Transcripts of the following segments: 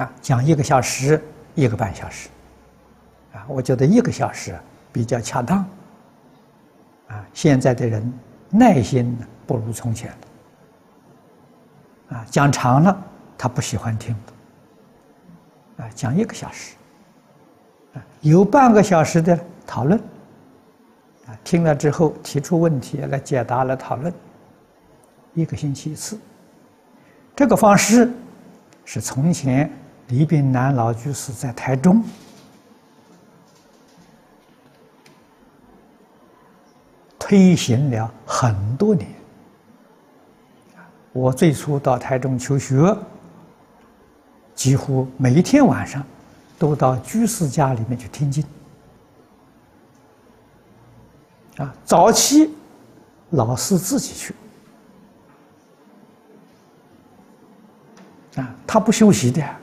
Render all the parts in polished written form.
讲1个小时、1个半小时，我觉得1个小时比较恰当。现在的人耐心不如从前了，讲长了他不喜欢听，讲1个小时，有半个小时的讨论，听了之后提出问题来解答来讨论，1个星期1次。这个方式是从前李炳南老居士在台中推行了很多年。我最初到台中求学，几乎每一天晚上都到居士家里面去听经。早期老师自己去，他不休息的。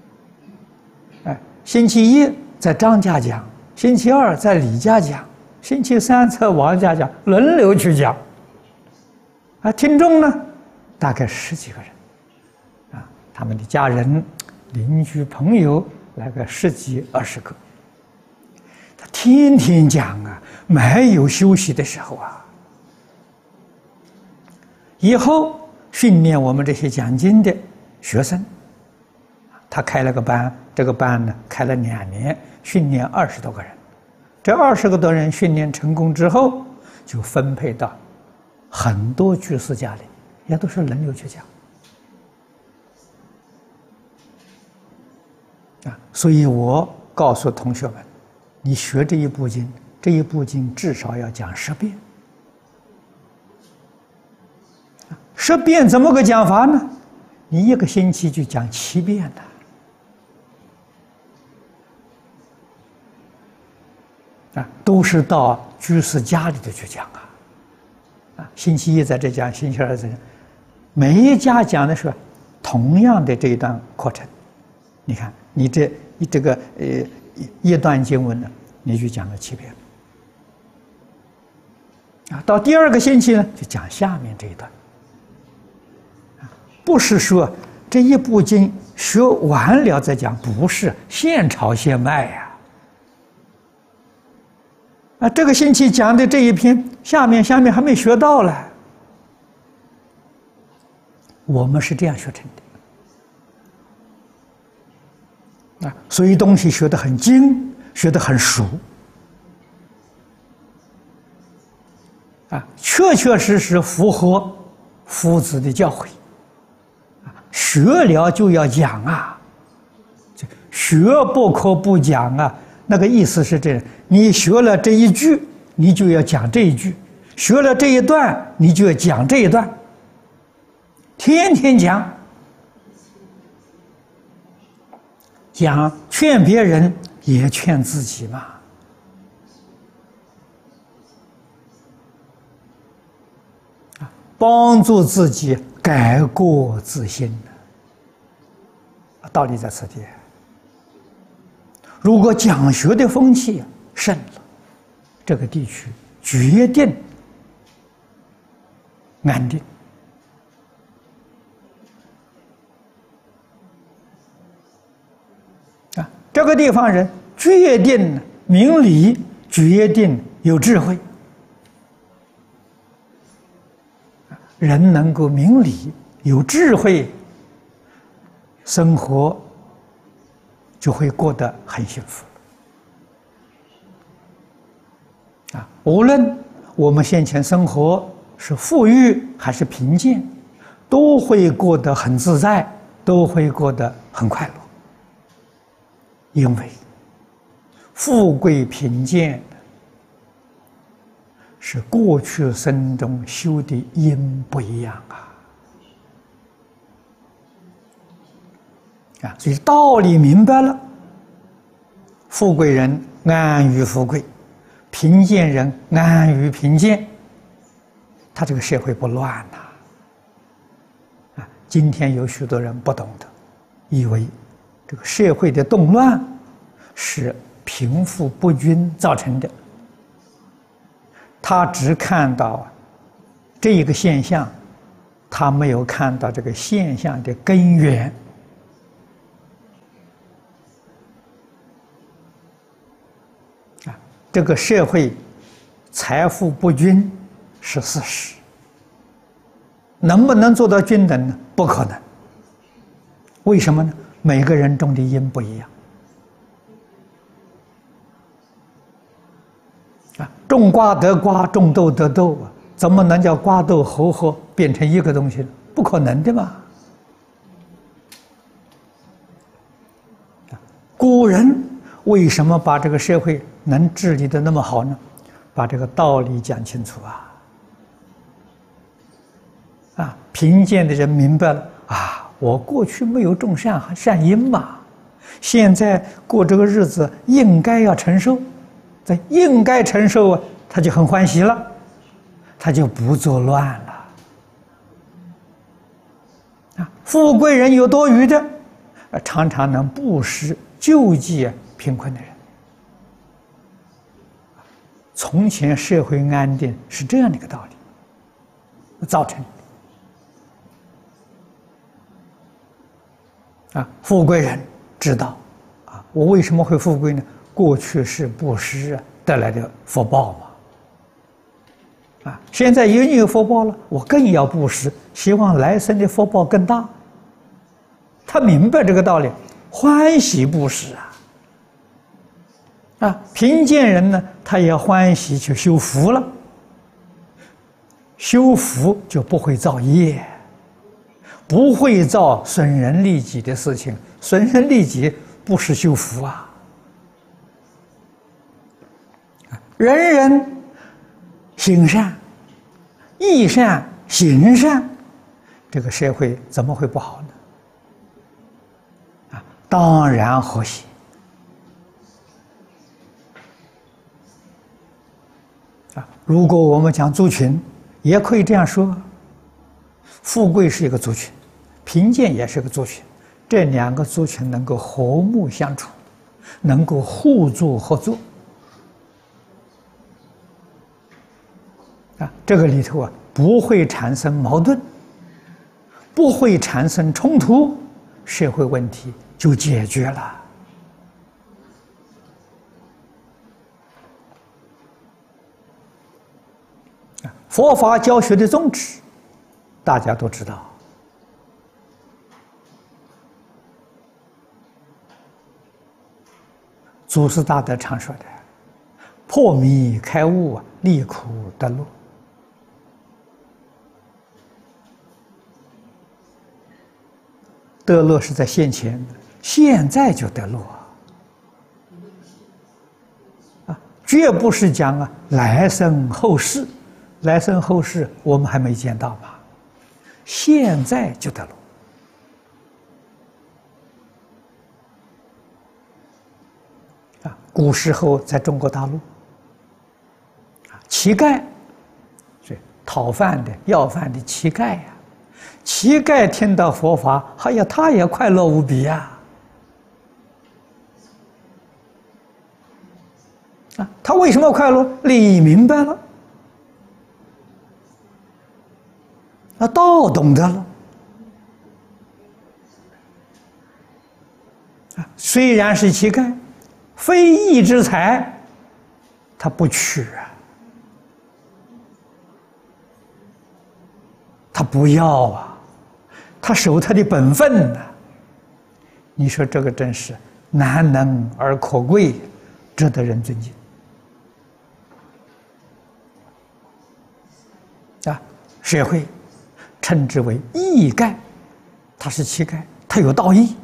星期1在张家讲，星期2在李家讲，星期3在王家讲，轮流去讲。听众呢，大概10几个人，他们的家人、邻居、朋友来个10几20个，他天天讲没有休息的时候以后训练我们这些讲经的学生，他开了个班，这个班呢开了2年，训练20多个人。这20个多人训练成功之后，就分配到很多居士家里，也都是轮流去讲。所以我告诉同学们，你学这一部经，这一部经至少要讲10遍。10遍怎么个讲法呢？你1个星期就讲7遍了。都是到居士家里头去讲星期1在这讲，星期2在这讲，每一家讲的是同样的这一段课程。你看，你这个一段经文呢，你就讲了7遍到第2个星期呢，就讲下面这一段。不是说这一部经学完了再讲，不是现炒现卖这个星期讲的这一篇，下面还没学到了。我们是这样学成的所以东西学得很精，学得很熟确确实实符合夫子的教诲学了就要讲学不可不讲那个意思是这样，你学了这一句，你就要讲这一句；学了这一段，你就要讲这一段。天天讲，劝别人也劝自己嘛。帮助自己改过自新道理在此地。如果讲学的风气盛了，这个地区决定安定这个地方人决定明理，决定有智慧。人能够明理有智慧，生活就会过得很幸福无论我们现前生活是富裕还是贫贱，都会过得很自在，都会过得很快乐。因为富贵贫贱是过去生中修的因不一样所以道理明白了，富贵人安于富贵，贫贱人安于贫贱，他这个社会不乱今天有许多人不懂得，以为这个社会的动乱是贫富不均造成的，他只看到这一个现象，他没有看到这个现象的根源这个社会财富不均是事实，能不能做到均等呢？不可能。为什么呢？每个人种的因不一样。种瓜得瓜，种豆得豆啊，怎么能叫瓜豆合合变成一个东西呢？不可能的嘛。古人为什么把这个社会能治理得那么好呢？把这个道理讲清楚贫贱的人明白了我过去没有种善因嘛，现在过这个日子应该要承受，这应该承受他就很欢喜了，他就不作乱了。富贵人有多余的，常常能布施救济贫困的人。从前社会安定是这样的一个道理造成的。富贵人知道我为什么会富贵呢？过去是布施带来的福报嘛。现在已经有福报了，我更要布施，希望来生的福报更大。他明白这个道理，欢喜布施贫贱人呢，他也欢喜去修福了，修福就不会造业，不会造损人利己的事情。损人利己不是修福人人行善，益善行善，这个社会怎么会不好呢？当然和谐。如果我们讲族群，也可以这样说：富贵是一个族群，贫贱也是一个族群，这两个族群能够和睦相处，能够互助合作这个里头不会产生矛盾，不会产生冲突，社会问题就解决了。佛法教学的宗旨，大家都知道。祖师大德常说的：“破迷开悟，离苦得乐。”得乐是在现前，现在就得乐绝不是讲来生后世。来生后世我们还没见到吧？现在就得乐古时候在中国大陆乞丐，讨饭的要饭的乞丐乞丐听到佛法，他也快乐无比他为什么快乐？理明白了，道懂得了虽然是乞丐，非义之财他不取他不要他守他的本分你说这个真是难能而可贵，值得人尊敬社会称之为义丐，他是乞丐，他有道义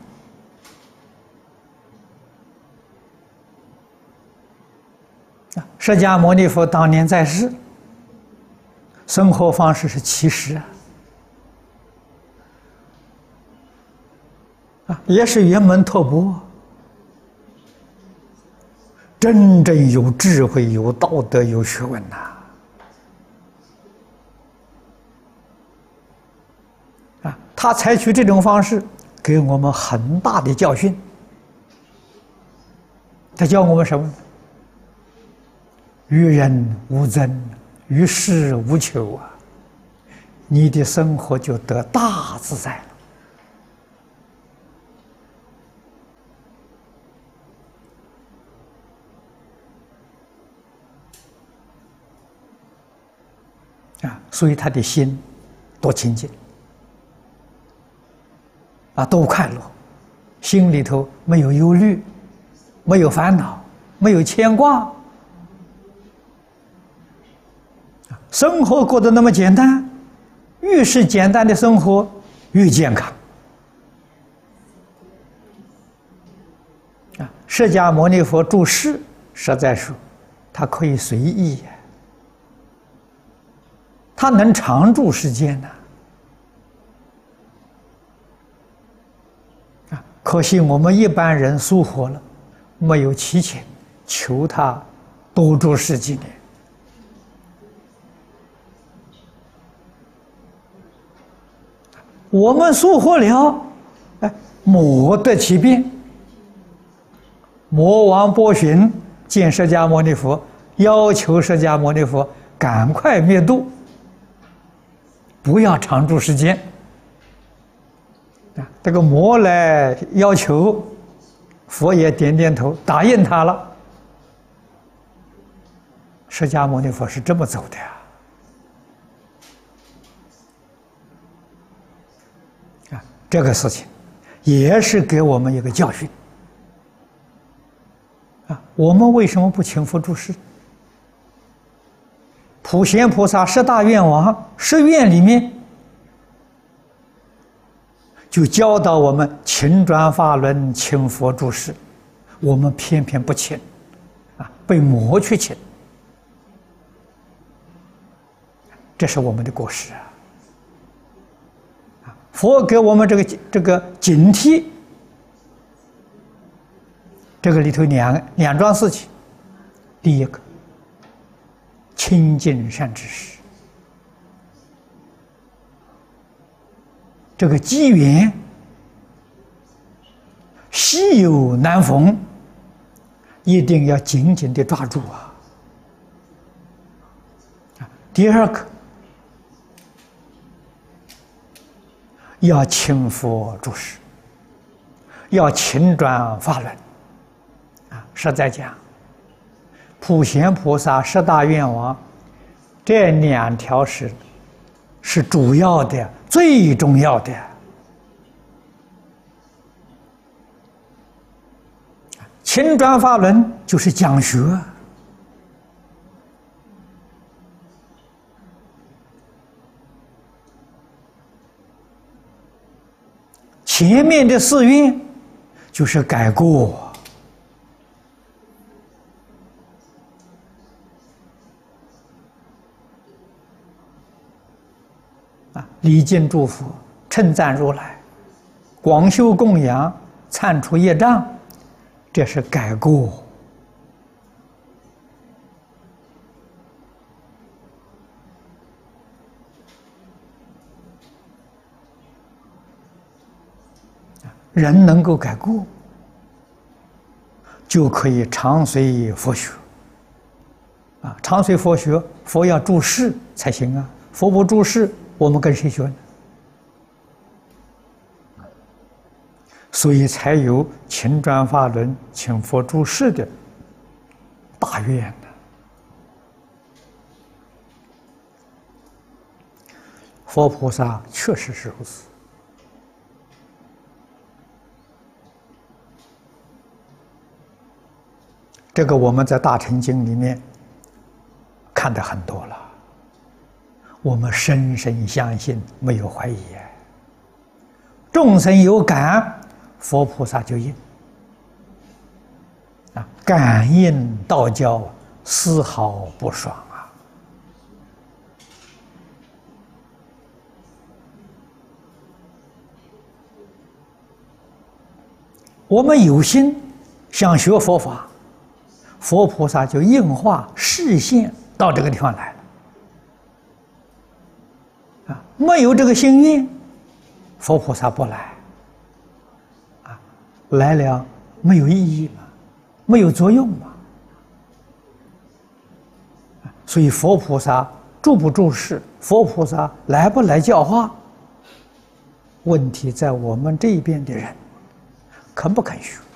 释迦牟尼佛当年在世，生活方式是乞食也是圆门托钵，真正有智慧、有道德、有学问他采取这种方式，给我们很大的教训。他教我们什么？于人无争，于事无求你的生活就得大自在所以他的心多清净多快乐，心里头没有忧虑，没有烦恼，没有牵挂，生活过得那么简单，越是简单的生活越健康。释迦牟尼佛住世，实在说，他可以随意他能常住世间呢。可惜我们一般人疏忽了，没有祈请求他多住十几年。我们疏忽了，魔得其便。魔王波旬见释迦牟尼佛，要求释迦牟尼佛赶快灭度，不要常住世间。这个魔来要求，佛也点点头答应他了。释迦牟尼佛是这么走的这个事情也是给我们一个教训我们为什么不请佛住世？普贤菩萨十大愿王十愿里面就教导我们勤转法轮，请佛住世，我们偏偏不请被魔去请，这是我们的过失佛给我们这个警惕，这个里头两桩事情。第一个，亲近善知识，这个机缘稀有难逢，一定要紧紧地抓住第二个，要请佛住世，要勤转法轮实在讲，普贤菩萨十大愿王这两条是主要的，最重要的。勤转法轮就是讲学，前面的四愿就是改过。礼敬诸佛，称赞如来，广修供养，忏除业障，这是改过。人能够改过，就可以常随佛学。常随佛学，佛要住世才行佛不住世，我们跟谁学呢？所以才有勤转法轮，请佛住世的大愿佛菩萨确实是如此。这个我们在《大乘经》里面看得很多了，我们深深相信，没有怀疑。众生有感，佛菩萨就应。感应道交，丝毫不爽我们有心想学佛法，佛菩萨就应化示现到这个地方来了。没有这个心愿，佛菩萨不来。来了没有意义嘛，没有作用嘛。所以佛菩萨住不住世，佛菩萨来不来教化，问题在我们这边的人肯不肯学。